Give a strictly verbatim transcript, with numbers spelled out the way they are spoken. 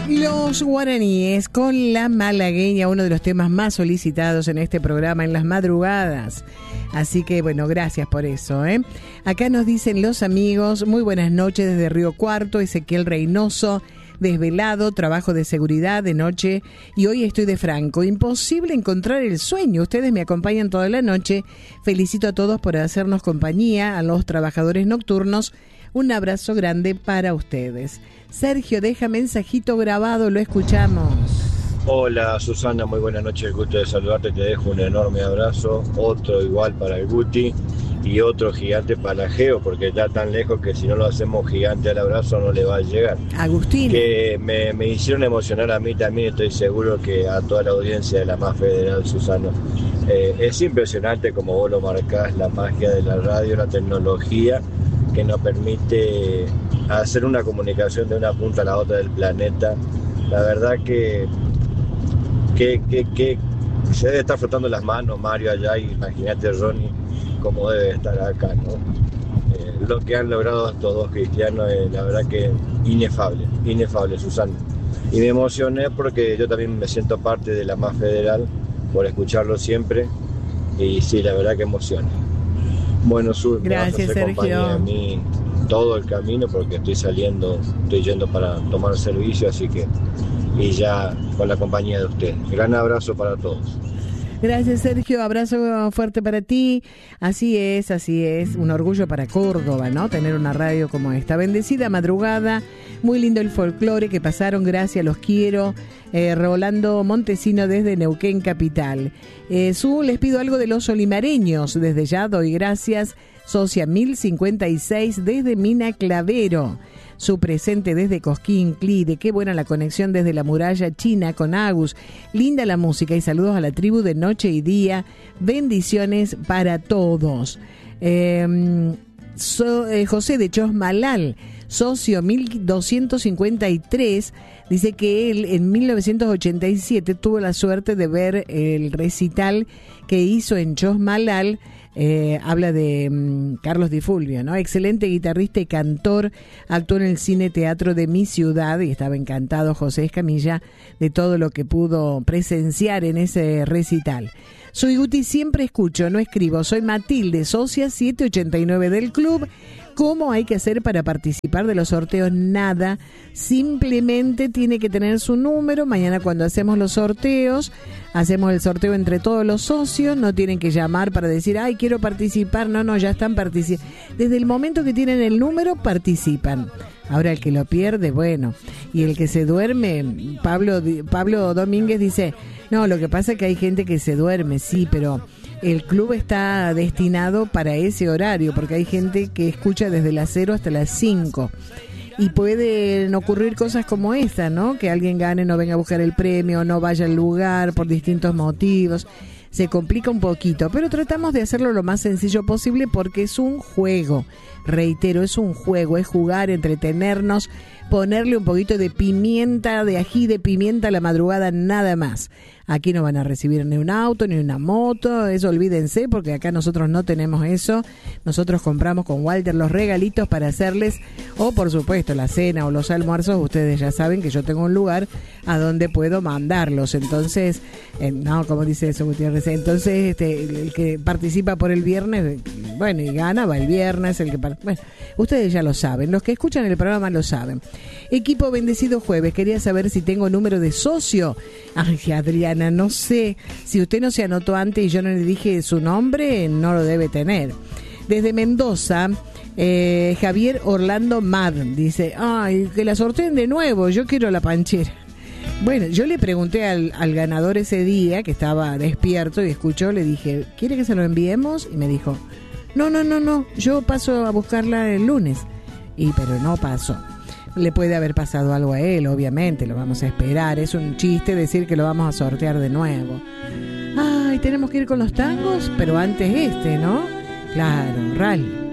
Los guaraníes con la malagueña, uno de los temas más solicitados en este programa en las madrugadas. Así que bueno, gracias por eso, ¿eh? Acá nos dicen los amigos, muy buenas noches desde Río Cuarto, Ezequiel Reynoso, desvelado, trabajo de seguridad de noche y hoy estoy de franco. Imposible encontrar el sueño. Ustedes me acompañan toda la noche. Felicito a todos por hacernos compañía, a los trabajadores nocturnos. Un abrazo grande para ustedes. Sergio, deja mensajito grabado, lo escuchamos. Hola Susana, muy buenas noches, el gusto de saludarte, te dejo un enorme abrazo, otro igual para el Guti y otro gigante para la Geo, porque está tan lejos que si no lo hacemos gigante al abrazo no le va a llegar. Agustín. Que me, me hicieron emocionar a mí también, estoy seguro que a toda la audiencia de la Más Federal, Susana. Eh, es impresionante como vos lo marcás, la magia de la radio, la tecnología que nos permite hacer una comunicación de una punta a la otra del planeta. La verdad que, que, que, que se debe estar frotando las manos Mario allá, y imagínate Ronnie cómo debe estar acá, ¿no? Eh, lo que han logrado estos dos cristianos es la verdad que inefable, inefable, Susana. Y me emocioné porque yo también me siento parte de la Más Federal por escucharlo siempre, y sí, la verdad que emociona. Bueno, Sur, gracias, me vas a hacer compañía Sergio. a mí todo el camino porque estoy saliendo, estoy yendo para tomar servicio, así que, y ya con la compañía de usted. Gran abrazo para todos. Gracias, Sergio, abrazo fuerte para ti. Así es, así es, un orgullo para Córdoba, ¿no? Tener una radio como esta. Bendecida madrugada, muy lindo el folclore que pasaron, gracias, los quiero. Eh, Rolando Montesino desde Neuquén Capital. Eh, Su, les pido algo de los olimareños, desde ya doy gracias. Socia mil cincuenta y seis desde Mina Clavero. Su presente desde Cosquín, Clide. Qué buena la conexión desde la muralla china con Agus. Linda la música y saludos a la tribu de noche y día. Bendiciones para todos. Eh, so, eh, José de Chosmalal, socio mil doscientos cincuenta y tres, dice que él en mil novecientos ochenta y siete tuvo la suerte de ver el recital que hizo en Chosmalal. Eh, habla de um, Carlos Di Fulvio, ¿no? Excelente guitarrista y cantor, actuó en el Cine Teatro de mi ciudad y estaba encantado José Escamilla de todo lo que pudo presenciar en ese recital. Soy Guti, siempre escucho, no escribo. Soy Matilde, socia setecientos ochenta y nueve del club. ¿Cómo hay que hacer para participar de los sorteos? Nada, simplemente tiene que tener su número. Mañana cuando hacemos los sorteos, hacemos el sorteo entre todos los socios, no tienen que llamar para decir, ay, quiero participar, no, no, ya están participando. Desde el momento que tienen el número, participan. Ahora el que lo pierde, bueno, y el que se duerme, Pablo, Pablo Domínguez dice, no, lo que pasa es que hay gente que se duerme, sí, pero el club está destinado para ese horario, porque hay gente que escucha desde las cero hasta las cinco. Y pueden ocurrir cosas como esta, ¿no? Que alguien gane, no venga a buscar el premio, no vaya al lugar por distintos motivos. Se complica un poquito, pero tratamos de hacerlo lo más sencillo posible porque es un juego. Reitero, es un juego, es jugar, entretenernos, ponerle un poquito de pimienta, de ají de pimienta a la madrugada, nada más. Aquí no van a recibir ni un auto, ni una moto, eso olvídense, porque acá nosotros no tenemos eso. Nosotros compramos con Walter los regalitos para hacerles, o por supuesto la cena o los almuerzos. Ustedes ya saben que yo tengo un lugar a donde puedo mandarlos. Entonces, eh, no, como dice eso Gutiérrez, entonces este, el, el que participa por el viernes, bueno, y gana, va el viernes, el que part... bueno, ustedes ya lo saben, los que escuchan el programa lo saben. Equipo bendecido jueves, quería saber si tengo número de socio. Ay, Adriana, no sé, si usted no se anotó antes y yo no le dije su nombre, no lo debe tener. Desde Mendoza, eh, Javier Orlando Mad dice, ay, que la sorteen de nuevo, yo quiero la panchera. Bueno, yo le pregunté al, al ganador ese día, que estaba despierto y escuchó, le dije, ¿quiere que se lo enviemos? Y me dijo, no, no, no, no, yo paso a buscarla el lunes. Y pero no pasó. Le puede haber pasado algo a él, obviamente, lo vamos a esperar. Es un chiste decir que lo vamos a sortear de nuevo. Ay, tenemos que ir con los tangos, pero antes este, ¿no? Claro, rally.